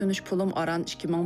Dönüş pulum aran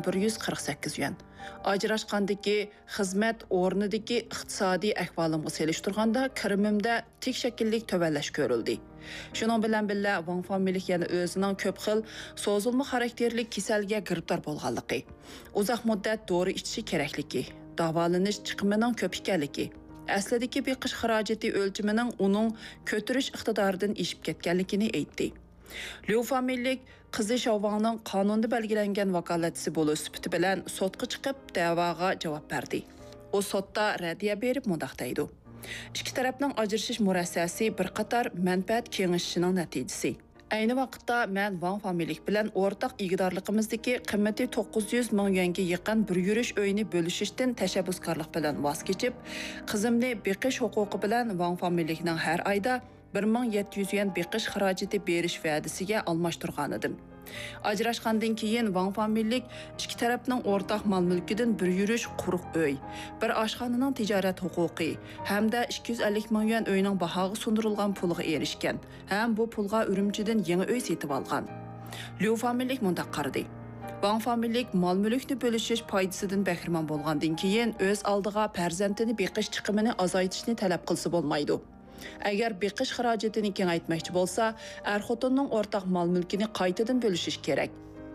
2148 yuan. Ajrashqandagi xizmat o'rnidagi iqtisodiy ahvolimga selishtirganda kirimimda tik shakllik tovanlash ko'rildi. Shuning bilan birga Wang familik yana o'zining ko'p xil so'zilma xarakterli kasalga giribdor bo'lganligi, uzoq muddat dori ichishi kerakligi, davolanish chiqimining ko'p ekanligi, aslidagi beqish xarajati o'lchimining uning ko'tarish iqtidoridan eshib ketganligini aytdi. Liu familik qizi Shavangning qonunda belgilangan vakolatchisi bo'lish sifati bilan sotga chiqib da'voga javob berdi. U sotda raddiya berib mundaq deydi. Ikki tarafning ajrashish murassasi bir qator manfaat kengashishining natijasi. Ayni vaqtda men Wang familik bilan o'rtaq igidorligimizdagi qiymati 900 ming yuanga yaqin bir yurish uyini bo'lishishdan tashabbuskorlik bilan voz kechib, qizimni beqish huquqi bilan Wang familikning har oyda 1700 yuan beqish xarajati berish va'dasiga almashtirgan edim. Ajrashgandan keyin Wang familik ikki tarafning o'rtaq mol-mulkidan bir yurish quruq uy, bir oshxonaning tijorat huquqi hamda 250 ming yuan uyning bahoga sundirilgan puliga erishgan. Ham bu pulga Urumchidan yangi uy setib olgan. Liu familik mundaq qaradi. Wang familik mol-mulkni bo'lishish foydasidan bahramand bo'lgandan keyin o'z oldiga farzandini beqish chiqimini azaytishni talab qilsa bo'lmaydi. Agar beqish xarajatini kengaytmoqchi bo'lsa, er-xotinning o'rtaq mol-mulkini qaytadan bo'lishish kerak.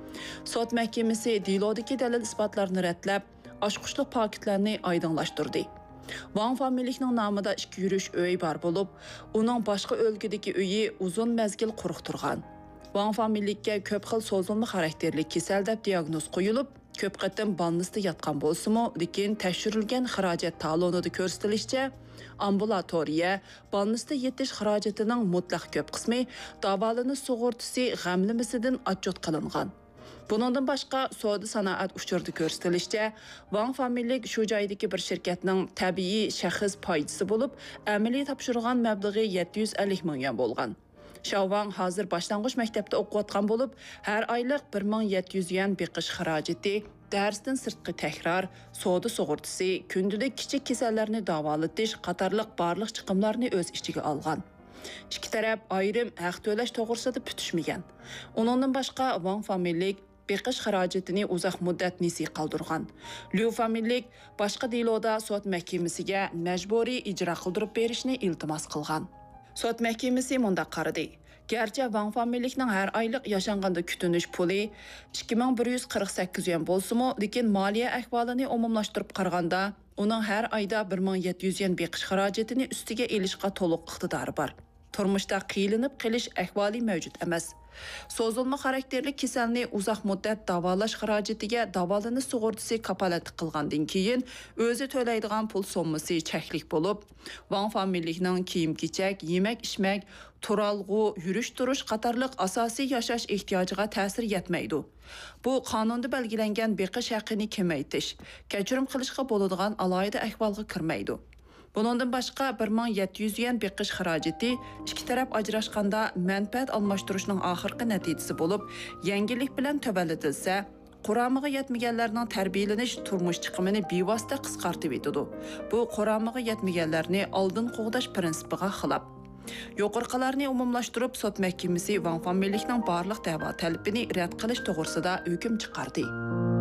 Sot mahkamasi delodagi dalil isbotlarni ratlab, oshqushliq paketlarni oydinlashtirdi. Wang familikning nomida 2 yurish uy bor bo'lib, uning boshqa o'lkadagi uyi uzun mazgil quruq turgan. Wang familikka ko'p xil so'zilma xarakterli kasal deb diagnoz qo'yilib, ko'p qatim balnisda yotgan bo'lsa-mu, lekin tashirilgan xarajat talonida ko'rsatilishicha, ambulatoriya balnisda yetish xarajatining mutlaq ko'p qismi davolanish sug'urtasi g'amlimisidan отчет qilingan. Bundan boshqa savdo sanoat uchurida ko'rsatilishicha, Wang familik shu joydagi bir shirkatning tabiiy shaxs foydasi bo'lib, amaliy topshirgan mablag'i 750 ming yuan bo'lgan. Shavang hozir boshlang'ich maktabda o'qiyotgan bo'lib, har oylik 1700 yuan beqish xarajati, darsdan sirtqi takror, savdo sug'urtasi, kundalik kichik kasallarni davolatish qatorliq barliq chiqimlarni o'z ichiga olgan. Ikki taraf ayrim haq to'lash to'g'risida putishmagan. Undan boshqa Wang familik beqish xarajatini uzoq muddat nisi qoldirgan. Liu familik boshqa deloda sud mahkamasiga majburiy ijro qildirib berishni iltimos qilgan. Sud mahkamasi mundaq qaradi. Gerçi Wang familikning har oylik yashanganda kutinish puli 2148 yuan bo'lsa-mu, lekin moliya ahvolini umumlashtirib qaraganda, uning har oyda 1700 yuan beqish xarajatini ustiga elishga to'liq iqtidori bor. Turmushda qiyilinib qilish ahvoli mavjud emas. So'zilma xarakterli kasalni uzoq muddat davolash xarajatiga davolanish sug'urtasi kapolat qilgandan keyin o'zi to'laydigan pul sommasi cheklik bo'lib, Wang familikning kiyim-kechak, yemak-ichmak, turalg'u, yurish-turish qatorliq asosiy yashash ehtiyojiga ta'sir yetmaydi. Bu qonunda belgilangan beqish haqqini kamaytirish, kechirim qilishga bo'ladigan alohida ahvolga kirmaydi. Bundan boshqa 1700 yuan beqish xarajati ikki taraf ajrashganda manfaat almashtirishning oxirgi natijasi bo'lib, yangilik bilan tavalatilsa, quramiga yetmaganlarning tarbiyalanish turmush chiqimini bevosita qisqartib etadi. Bu quramiga yetmaganlarni oldin qo'g'dash prinsipiga xilof. Yuqorqilarni umumlashtirib, sud mahkamasi Wang familikning barliq da'vo talabini rad qilish to'g'risida hukm chiqardi.